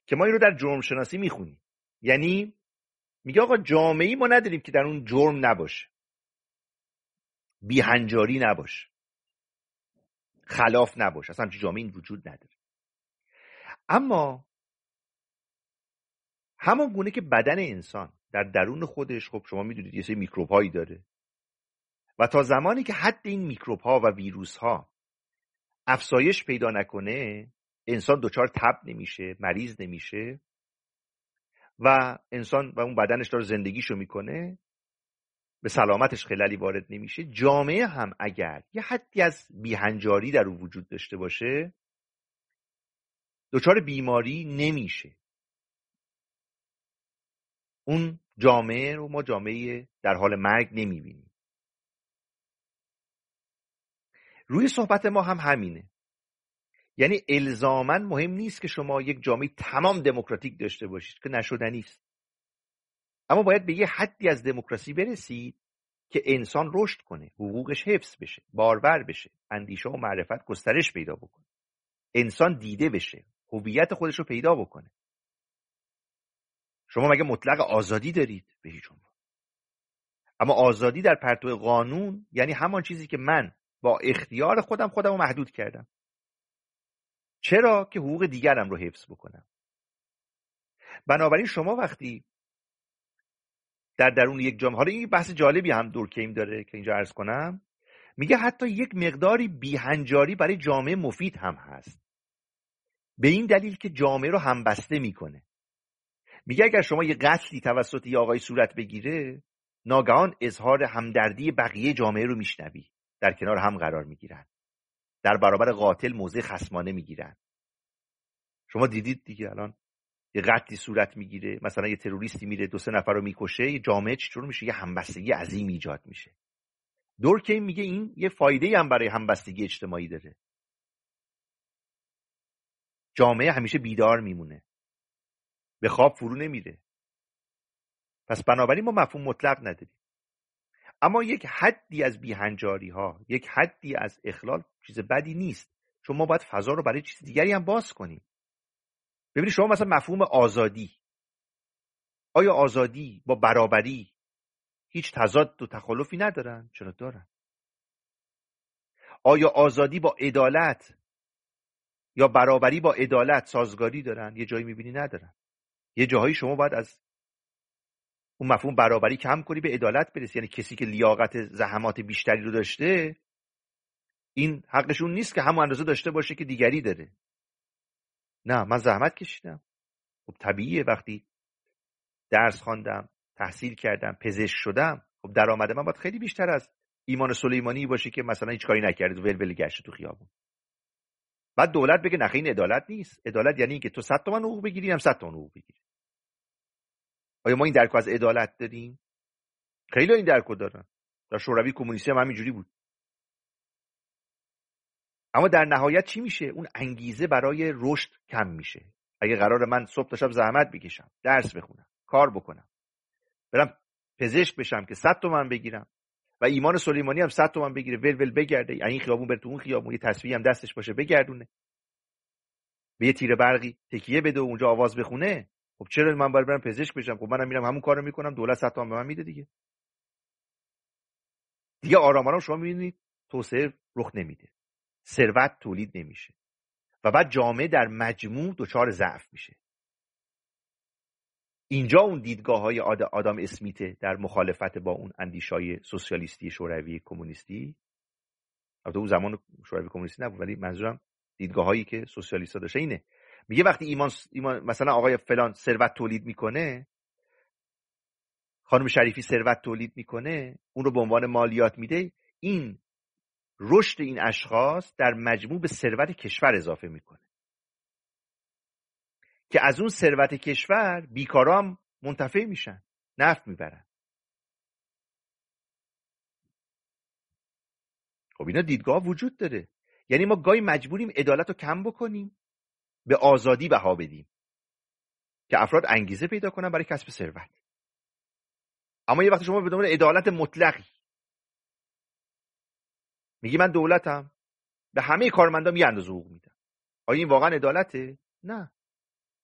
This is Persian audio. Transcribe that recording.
که ما این رو در جرم شناسی میخونیم. یعنی میگه آقا جامعه‌ای ما نداریم که در اون جرم نباشه، بیهنجاری نباشه، خلاف نباشه، اصلا همچین جامعه‌ای وجود نداره. اما همون گونه که بدن انسان در درون خودش، خب شما میدونید یه سری میکروب هایی داره و تا زمانی که حد این میکروب ها و ویروس ها افزایش پیدا نکنه، انسان دچار تب نمیشه، مریض نمیشه و انسان و اون بدنش داره زندگیشو میکنه، به سلامتش خلالی وارد نمیشه. جامعه هم اگر یه حدی از بیهنجاری در اون وجود داشته باشه، دچار بیماری نمیشه. اون جامعه رو ما جامعه در حال مرگ نمیبینیم. روی صحبت ما هم همینه. یعنی الزاماً مهم نیست که شما یک جامعه تمام دموکراتیک داشته باشید که نشدنی است، اما باید به یه حدی از دموکراسی برسید که انسان رشد کنه، حقوقش حفظ بشه، بارور بشه، اندیشه و معرفت گسترش پیدا بکنه، انسان دیده بشه، هویت خودش رو پیدا بکنه. شما مگه مطلق آزادی دارید؟ به هیچ عنوان. اما آزادی در پرتو قانون یعنی همان چیزی که من با اختیار خودم رو محدود کردم. چرا؟ که حقوق دیگرم رو حفظ بکنم. بنابراین شما وقتی در درون یک جامعه، حالا این بحث جالبی هم دورکهیم داره که اینجا عرض کنم، میگه حتی یک مقداری بیهنجاری برای جامعه مفید هم هست، به این دلیل که جامعه رو همبسته میکنه. میگه اگر شما یه قتلی توسط یه آقای صورت بگیره، ناگهان اظهار همدردی بقیه جامعه رو میشنوی، در کنار هم قرار میگیرن، در برابر قاتل موضع خصمانه میگیرن. شما دیدید دیگه، الان یه قتلی صورت میگیره، مثلا یه تروریستی میره 2-3 نفر رو میکشه، یه جامعه چطور میشه؟ یه همبستگی عظیم ایجاد میشه. دورکهیم میگه این یه فایده هم برای همبستگی اجتماعی داره. جامعه همیشه بیدار میمونه، به خواب فرو نمیره. پس بنابراین ما مفهوم مطلق نداریم، اما یک حدی از بیهنجاری ها، یک حدی از اخلال چیز بدی نیست، چون ما باید فضا رو برای چیز دیگری هم باز کنیم. ببینید شما مثلا مفهوم آزادی، آیا آزادی با برابری هیچ تضاد و تخالفی ندارن؟ چرا دارن. آیا آزادی با عدالت یا برابری با عدالت سازگاری دارن؟ یه جایی میبینی ندارن. یه جاهایی شما باید از اون مفهوم برابری کم کنی، به عدالت برسی. یعنی کسی که لیاقت زحمات بیشتری رو داشته، این حقشون نیست که همون اندازه داشته باشه که دیگری داره. نه، من زحمت کشیدم، خب طبیعیه وقتی درس خواندم، تحصیل کردم، پزشک شدم، خب درآمد من باید خیلی بیشتر از ایمان سلیمانی باشه که مثلا هیچ کاری نکرد و ول گشت تو خیابون. بعد دولت بگه نخ این عدالت نیست. عدالت یعنی اینکه تو 100 تومن حقوق بگیری، هم 100 تومن حقوق بگیری. آیا ما این درکو از عدالت داریم؟ خیلی این درکو دارن. در شوروی کمونیستی هم همینجوری بود. اما در نهایت چی میشه؟ اون انگیزه برای رشد کم میشه. اگه قرار من صبح تا شب زحمت بکشم، درس بخونم، کار بکنم، برم پزشک بشم که 100 تومن بگیرم و ایمان سلیمانی هم 100 تومن بگیره، ول بگرده، این خیابون بره تو اون خیابون، یه تسبیح هم دستش باشه بگردونه، به یه تیر برقی تکیه بده و اونجا آواز بخونه، خب چرا من باید برم پزشک بشم؟ خب منم میرم همون کارو میکنم، دولت 100 تومن به من میده دیگه آرام شما میبینید توسعه رخ نمیده، ثروت تولید نمیشه و بعد جامعه در مجموع دچار ضعف میشه. اینجا اون دیدگاه‌های آدام اسمیت در مخالفت با اون اندیشای سوسیالیستی شوروی کمونیستی، البته اون زمان شوروی کمونیستی نبود ولی منظورم دیدگاه‌هایی که سوسیالیست‌ها داشتن اینه. میگه وقتی ایمان مثلا آقای فلان ثروت تولید میکنه، خانم شریفی ثروت تولید میکنه، اون رو به عنوان مالیات میده، این رشد این اشخاص در مجموع به ثروت کشور اضافه میکنه که از اون ثروت کشور بیکارا هم منتفع میشن، نفع میبرن. خب اینا دیدگاه وجود داره. یعنی ما گاهی مجبوریم عدالت رو کم بکنیم، به آزادی بها بدیم که افراد انگیزه پیدا کنن برای کسب ثروت. اما یه وقتی شما به دنبال عدالت مطلقی میگی من دولتم، به همه کارمندان یه اندازه حقوق میدم، آیا این واقعا عدالته؟ نه.